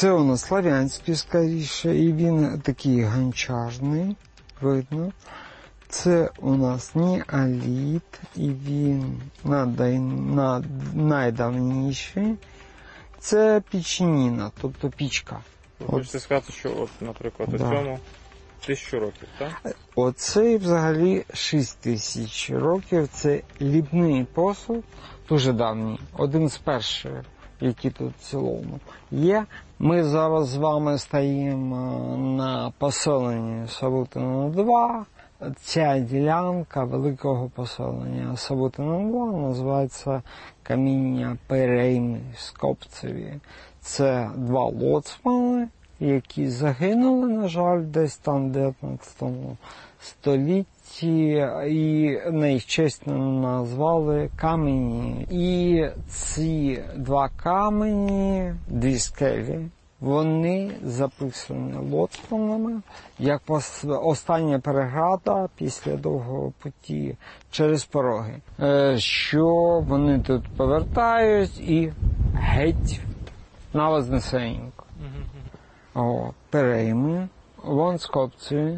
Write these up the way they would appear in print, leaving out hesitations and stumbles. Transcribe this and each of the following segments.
Це у нас славянський, скоріше, і він такий гончарний, видно. Це у нас неоліт, і він найдавніший. Це печеніна, тобто пічка. Ви хочете сказати, що, от, наприклад, у цьому 1000 років, так? Оцей взагалі 6000 років. Це ліпний посуд, дуже давній, один з перших, які тут в цілому є. Ми зараз з вами стоїмо на поселенні Савутино 2. Ця ділянка великого поселення Савутино 2 називається каміння Перейми Скопцеві. Це 2 лоцмани, які загинули, на жаль, десь там в 19 столітті, і на їх честь назвали камені. І ці 2 камені, 2 скелі, вони записані лоцманами як остання переграда після довгого путі через пороги. Що вони тут повертають і геть на Вознесенську. Перейми, вон Скопці.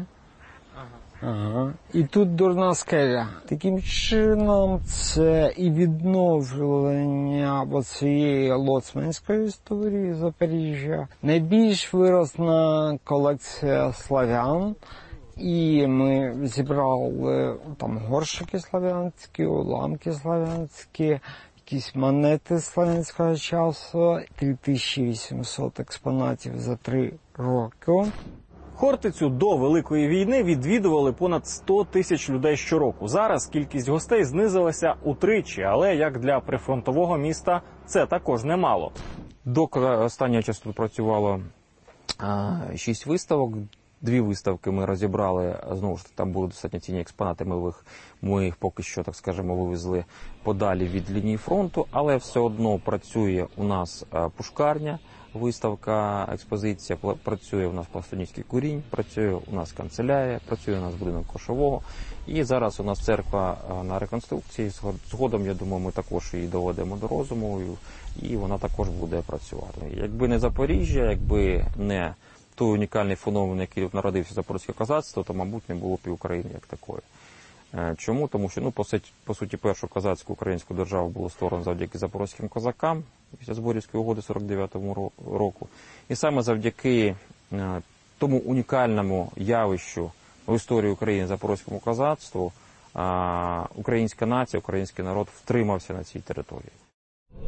І тут дурна скеля. Таким чином, це і відновлення цієї лоцманської історії Запоріжжя. Найбільш виросла колекція славян. І ми зібрали там горшики славянські, уламки славянські, якісь монети славянського часу, 3800 експонатів за 3 роки. Хортицю до Великої війни відвідували понад 100 тисяч людей щороку. Зараз кількість гостей знизилася утричі, але як для прифронтового міста це також немало. Доки останнього часу тут працювало 6 виставок. 2 виставки ми розібрали, знову ж там були достатньо цінні експонати, ми їх поки що, так скажемо, вивезли подалі від лінії фронту, але все одно працює у нас пушкарня, виставка, експозиція, працює у нас Пластунівський курінь, працює у нас канцелярія, працює у нас будинок Кошового, і зараз у нас церква на реконструкції, згодом, я думаю, ми також її доведемо до розуму, і вона також буде працювати. Якби не Запоріжжя, якби не той унікальний феномен, який народився запорозьке козацтво, то, мабуть, не було б і України як такої. Чому? Тому що, по суті, першу козацьку українську державу було створено завдяки запорозьким козакам після Зборівської угоди 49-му року. І саме завдяки тому унікальному явищу в історії України запорозькому козацтву українська нація, український народ втримався на цій території.